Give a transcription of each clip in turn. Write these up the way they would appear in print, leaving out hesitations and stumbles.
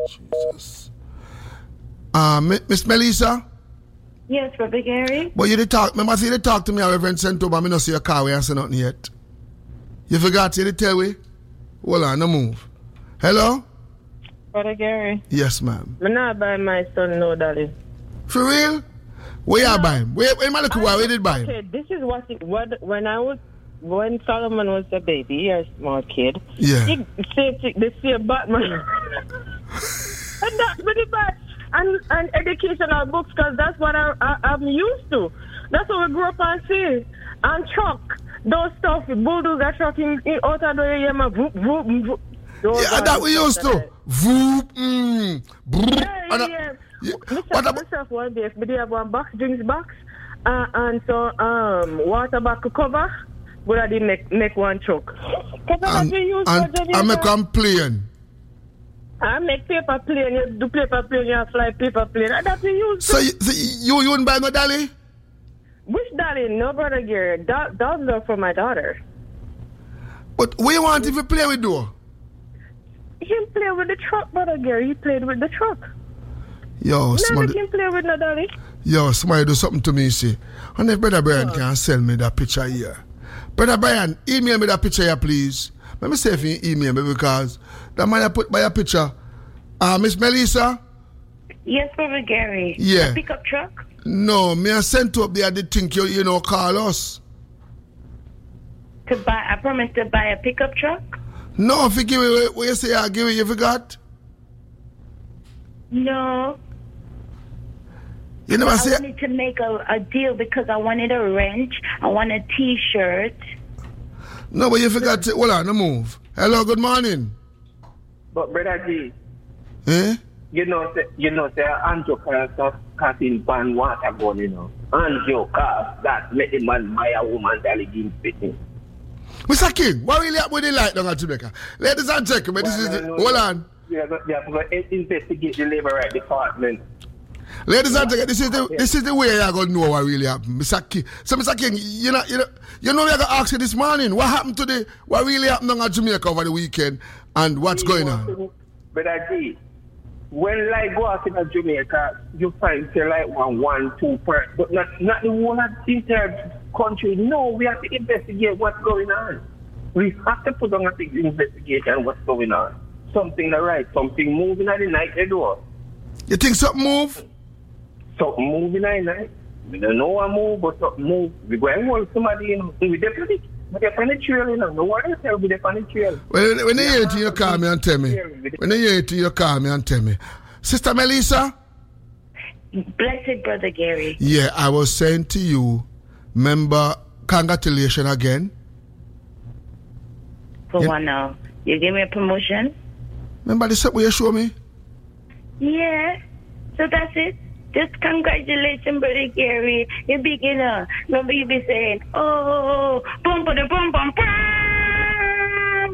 Jesus. Miss Melissa? Yes, Brother Gary? But you did talk, remember you did talk to me, Reverend Sento, but I don't see your car, we ain't say nothing yet. You forgot, you did tell me? Hold on, no move. Hello? Brother Gary? Yes, ma'am. I'm not buy my son no dolly. For real? Where you buy him? Where did buy him? Okay, this is when Solomon was a baby, he was a small kid. Yeah. They see a Batman. And that's pretty bad. And educational books, because that's what I'm used to. That's what we grew up and see. And truck, those stuff, bulldozer trucking out of the area, voop, voop, voop. Yeah, that we used to. Voop, Yeah. Myself one day, we have one box, drinks box, and so water bottle cover, but I didn't make one truck. And I make one plane. I make paper plane, you do paper plane, you fly paper plane. That's we use. So you wouldn't buy no dolly? Which dolly? No, Brother Gary. Those are for my daughter. But what you want if you play with though? He play with the truck, Brother Gary. He played with the truck. Yo, somebody can play with no dolly. Yo, somebody do something to me, see. And if Brother Brian can sell me that picture here. Brother Brian, email me that picture here, please. Let me see if you email me because that man I put by a picture. Miss Melissa? Yes, Brother Gary. Yeah. A pickup truck? No, me I sent up there, I did think you know, call us. I promised to buy a pickup truck? No, if you give me what you say, I'll give it, you forgot? No. You never I say. wanted to make a deal because I wanted a wrench, I want a t-shirt. No, but you forgot to, hold on, no move. Hello, good morning. But Brother G, you know, say Andrew casting ban water gun, you know. Andrew cast that make the man buy a woman that give fitting. Mr. King, what really happened with the light down at Jamaica? Ladies and gentlemen, this is hold on. You have to investigate the labor right department. Ladies and gentlemen, this is the way you're going to know what really happened, Mr. King. So, Mr. King, you know we're going to ask you this morning, what happened today? What really happened down at Jamaica over the weekend, and what's going on? But I see, when like go out in Jamaica, you find say like 1-2 per, but not the whole of the entire country. No, we have to investigate what's going on. We have to put on a big investigation what's going on. Something right, something moving at the night door. You think something move? Something moving at the night. We don't know what move, but something move. We go and hold somebody, you know. We definitely, but they're on the trail, you know. No one else will be there on the trail. When you hear it, you call me and tell me. When you hear it, you call me and tell me. Sister Melissa? Blessed Brother Gary. Yeah, I was saying to you, member, congratulations again. For what now? You give me a promotion? Remember the set where you show me? Yeah. So that's it. Just congratulations, Brother Gary. You beginner. Remember you be saying, oh, boom, boom, boom, boom, boom.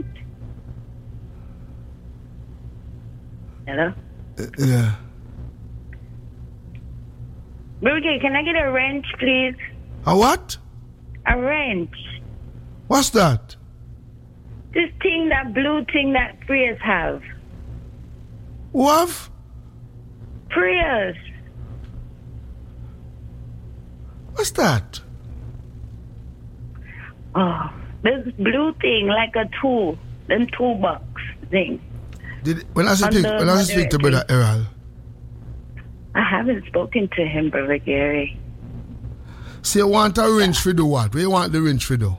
Hello? Yeah. Brother Gary, can I get a wrench, please? A what? A wrench. What's that? This thing, that blue thing that Prius have. What? Prius. What's that? Oh, this blue thing, like a tool. Them toolbox thing. When I speak to Brother Errol? I haven't spoken to him, Brother Gary. So you want a wrench for do what? What you want the wrench for do?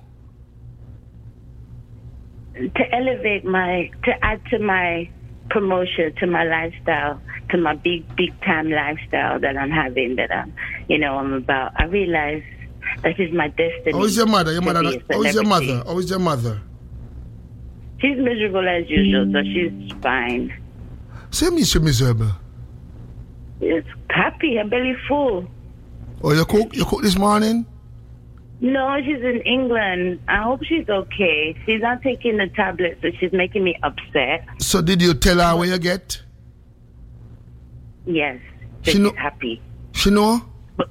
To elevate to add to my promotion, to my lifestyle, to my big time lifestyle that I'm having, that I'm about. I realize that is my destiny. How is your mother? How is your mother? She's miserable as usual, so she's fine. Say me she's miserable. She's happy, her belly full. Oh, you cook this morning? No, she's in England. I hope she's okay. She's not taking the tablet, so she's making me upset. So did you tell her where you get? Yes. She's happy. She know?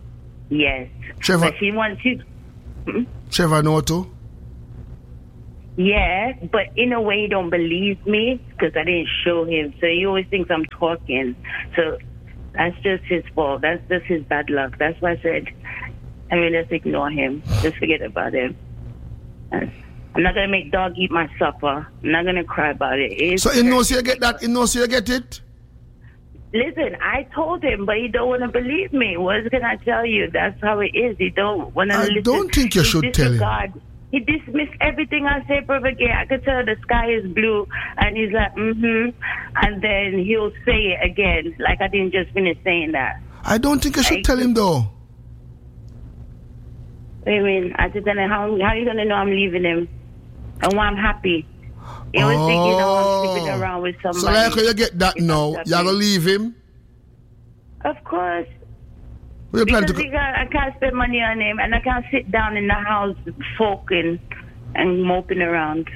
Yes. Trevor? But she wants you. Trevor know too? Yeah, but in a way, he don't believe me because I didn't show him. So he always thinks I'm talking. So that's just his fault. That's just his bad luck. That's why I said, just ignore him. Just forget about him. I'm not going to make dog eat my supper. I'm not going to cry about it. So he knows you get that? He knows you get it? Listen, I told him, but he don't want to believe me. What can I tell you? That's how it is. He don't want to listen. I don't think you should tell him. He dismissed everything I say, Brother Gay. I could tell the sky is blue, and he's like, and then he'll say it again, like I didn't just finish saying that. I don't think you should tell him, though. What do you mean? I said, how are you going to know I'm leaving him? And why I'm happy? He always think, I'm sleeping around with somebody. So like you get that now, you're going to leave him? Of course. Because I can't spend money on him, and I can't sit down in the house sulking and moping around.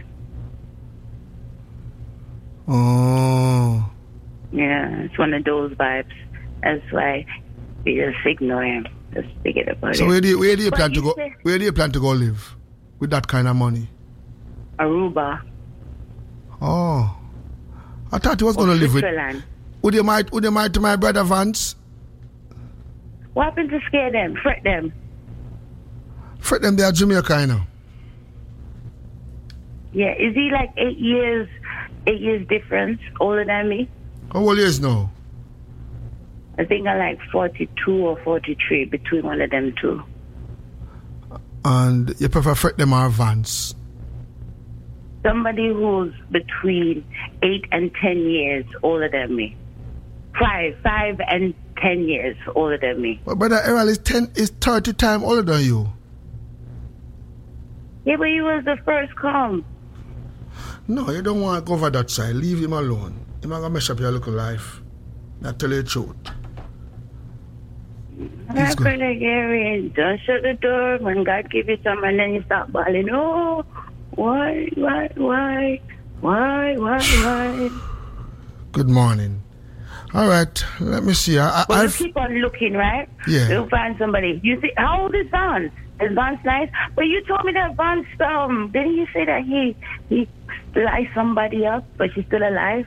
Oh. Yeah, it's one of those vibes. That's why we just ignore him. Just forget about it. So where do you plan to go? Where do you plan to go live with that kind of money? Aruba. Oh. I thought he was going to live with. Would you mind to my brother Vance? What happened to scare them? Fret them? Fret them, they are Jamaica now. Yeah, is he like 8 years difference older than me? How old is now? I think I'm like 42 or 43 between one of them two. And you prefer Fret them or Vance? Somebody who's between 8 and 10 years older than me. 5 and 10 years older than me. But Brother Errol is 30 times older than you. Yeah, but he was the first come. No, you don't want to go over that side. Leave him alone. He's not going to mess up your little life. Not tell you the truth. I'm going to Gary, don't shut the door when God give you something and then you start bawling. Oh, why? Good morning. All right, let me see. You keep on looking, right? Yeah. You'll find somebody. You see, how old is Vance? Is Vance nice? But you told me that Vance, didn't you say that he sliced somebody up, but she's still alive?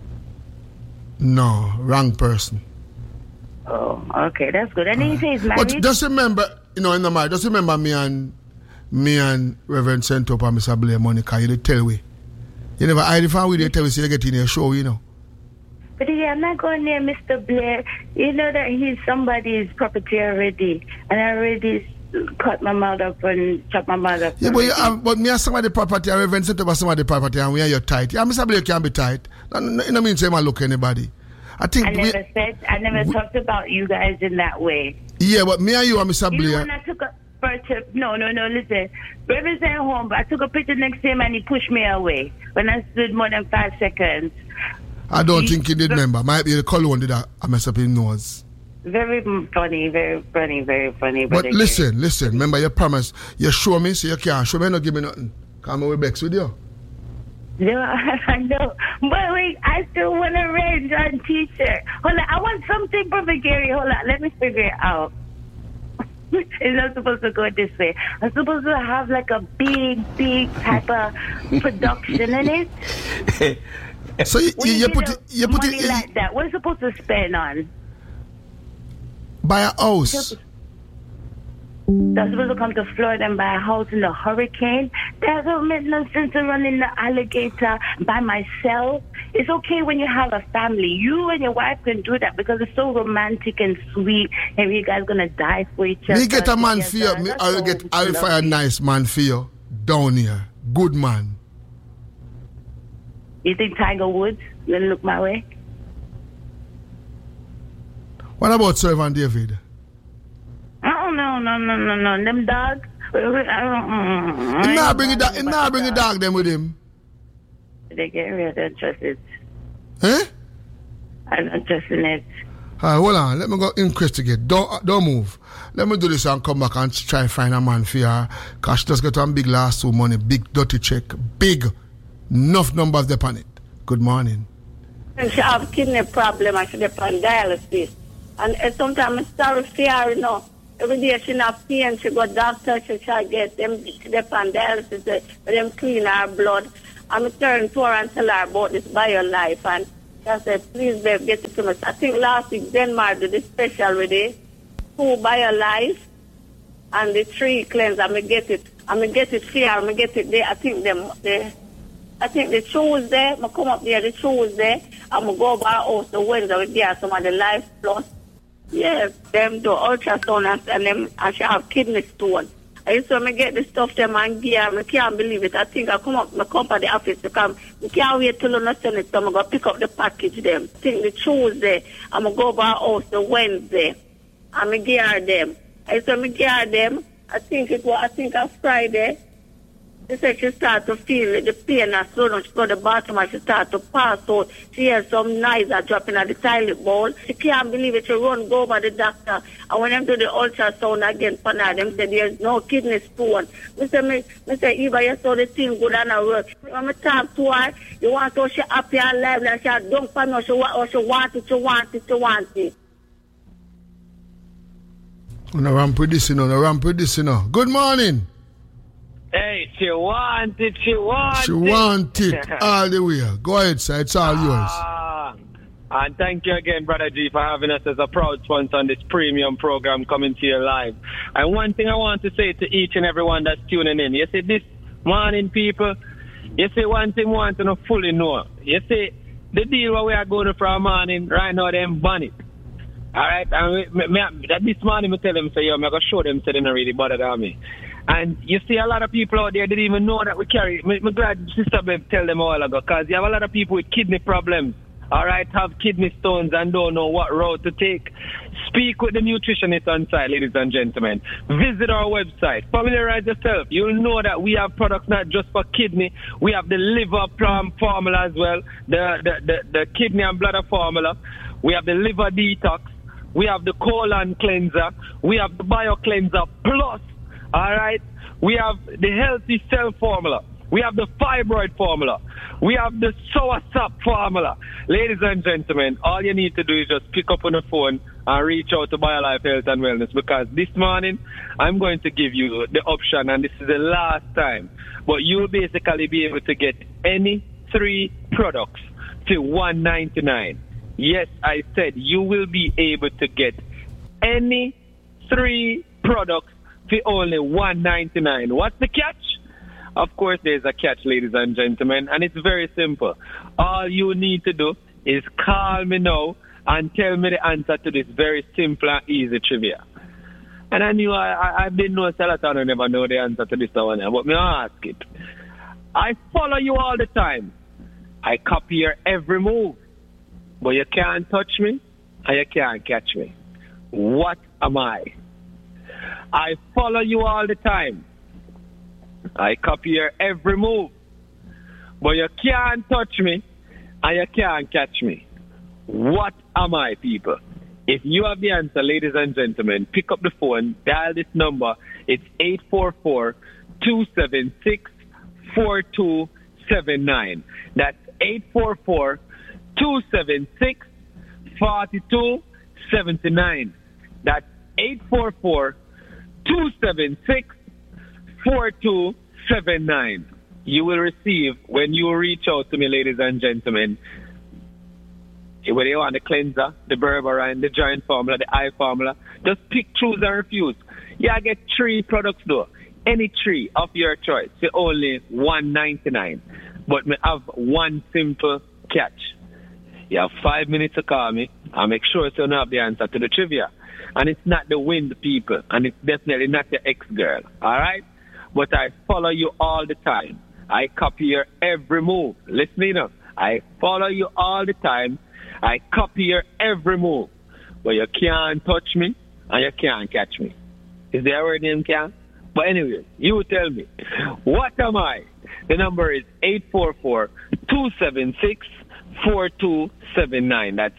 No, wrong person. Oh, okay, that's good. And then you say he's married? But just remember, in the mind, just remember me and Reverend Sento and Mr. Blair Monica, you did tell me. You never hide if I will tell me, so you get in your show, But yeah, I'm not going near Mr. Blair. You know that he's somebody's property already. And I already cut my mouth up and chopped my mouth up. Yeah, but me and somebody property, I Reverend Sento about somebody property, and we are your tight. Yeah, Mr. Blair can't be tight. You know mean say I look anybody. I never talked about you guys in that way. Yeah, but me and you and Mr. Blair. When I took a no, listen. Reverend sent home, but I took a picture next to him and he pushed me away when I stood more than 5 seconds. I don't think he did remember. Might be the cologne did I mess up his nose. Very funny. But listen. Remember your promise. You show me, so you can't show me. No give me nothing. Come away Bex with you. No, I know. But wait, I still want a range on t-shirt. Hold on, I want something from Gary. Hold on, let me figure it out. It's not supposed to go this way. I'm supposed to have like a big type of production in it. So you put it like that. What are you supposed to spend on? Buy a house. That's supposed to come to Florida and buy a house in the hurricane. That don't make no sense to run in the alligator by myself. It's okay when you have a family. You and your wife can do that because it's so romantic and sweet. And you guys gonna die for each other. Me get a man for you. I'll find a nice man for you down here. Good man. You think Tiger Woods gonna look my way? What about Servant David? Oh no. Them dogs. He not bring a dog them with him. They get rid of don't trust it. Huh? I don't trust in it. Hold on. Let me go investigate. Don't move. Let me do this and come back and try and find a man for her. Because she just got one big last money, big dirty check, big, enough numbers upon it. Good morning. She have kidney problem and she depend on dialysis. And sometimes I'm sorry for her, Every day she not pain, she go doctor, she try get them on dialysis, them clean her blood. I'm turning to her and tell her about this BioLife, and she said, please babe, get it to me. I think last week Denmark did this special with it, 2 BioLife and the 3 cleanse. I'm gonna get it fair, I'm gonna get it there. I think the Tuesday, I come up there the Tuesday, I'm gonna go over our house the Wednesday with there some of the Life Plus. Yes, them do ultrasound and them and she have kidney stone. I used to get the stuff them and gear. I can't believe it. I think I come at the office to come. I can't wait till I send it, so I'm going to pick up the package them. I think the Tuesday, I'm going to go over our house the Wednesday. I'm going to gear them. I used to gear them. I think on Friday. She said she started to feel the pain and slow down. She go to the bathroom and she started to pass out. She hears some noise dropping at the toilet bowl. She can't believe it. She run go over the doctor. And when them do the ultrasound again, for now, them say there's no kidney stone. I say, Eva, you saw the thing good and I work. When I talk to her, you want to she happy and lively and she don't for me. She want it. No ramp with this, Good morning. Hey, she want it. She want it all the way. Go ahead, sir. It's all yours. And thank you again, Brother G, for having us as a proud sponsor on this premium program coming to you live. And one thing I want to say to each and everyone that's tuning in. You see, this morning, people, you see one thing we want to fully know. You see, the deal where we are going for a morning, right now, them ban it. All right? And this morning, I tell them, say, yo, I'm going to show them, so they don't really bother me. And you see a lot of people out there didn't even know that we carry. I'm glad Sister Bev tell them a while ago, because you have a lot of people with kidney problems, all right, have kidney stones and don't know what road to take. Speak with the nutritionist on site, ladies and gentlemen. Visit our website. Familiarize yourself. You'll know that we have products not just for kidney. We have the liver formula as well, the kidney and bladder formula. We have the liver detox. We have the colon cleanser. We have the bio cleanser plus. All right, we have the healthy cell formula. We have the fibroid formula. We have the soursop formula. Ladies and gentlemen, all you need to do is just pick up on the phone and reach out to BioLife Health and Wellness, because this morning I'm going to give you the option, and this is the last time, but you'll basically be able to get any 3 products to $199. Yes, I said you will be able to get any 3 products for only $199. What's the catch? Of course, there's a catch, ladies and gentlemen, and it's very simple. All you need to do is call me now and tell me the answer to this very simple and easy trivia. And I knew I didn't know Salaton, I never know the answer to this one, but me ask it. I follow you all the time. I copy your every move, but you can't touch me and you can't catch me. What am I? I follow you all the time. I copy your every move. But you can't touch me and you can't catch me. What am I, people? If you have the answer, ladies and gentlemen, pick up the phone, dial this number. It's 844-276-4279. That's 844-276-4279. That's 844-276-4279. You will receive, when you reach out to me, ladies and gentlemen, whether you want the cleanser, the berberine, the joint formula, the eye formula, just pick, choose, and refuse. Yeah, get 3 products though. Any 3 of your choice for only $199. But me have one simple catch. You have 5 minutes to call me and make sure you don't have the answer to the trivia. And it's not the wind, people, and it's definitely not your ex-girl, all right? But I follow you all the time. I copy your every move. Listen up. I follow you all the time. I copy your every move. But you can't touch me and you can't catch me. Is there a word name can? But anyway, you tell me. What am I? The number is 844-276-4279. That's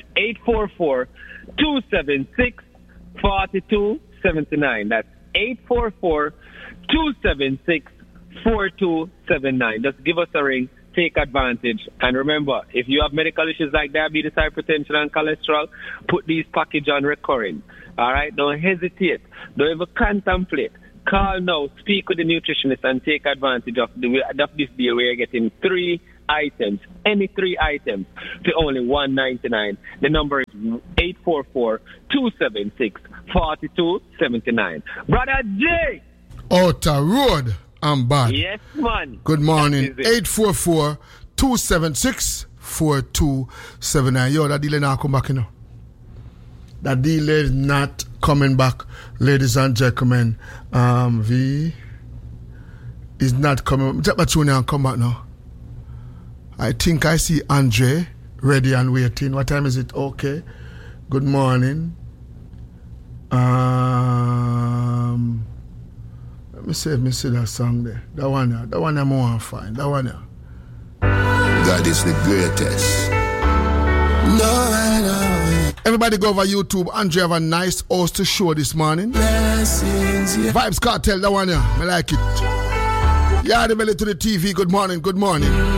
844-276-4279. That's 844-276-4279. Just give us a ring. take advantage. And remember, if you have medical issues like diabetes, hypertension, and cholesterol, put these package on recurring. All right? Don't hesitate. Don't even contemplate. Call now, speak with the nutritionist, and take advantage of this deal where you're getting 3 items, any 3 items, for only $1.99. The number is 844-276-4279. Brother J! Outer Road, I'm bad. Yes, man. Good morning. 844-276-4279. Yo, that deal not come back, you know. That deal is not coming back, ladies and gentlemen. V is not coming. Take my tune and come back now. I think I see Andre ready and waiting. What time is it? Okay. Good morning. Let me see that song there. That one I'm want to find. That one. God is the greatest. No. Everybody go over YouTube. Andre have a nice house to show this morning. Blessings, Vibes Cartel, that one. I like it. Yeah, the belly to the TV. Good morning.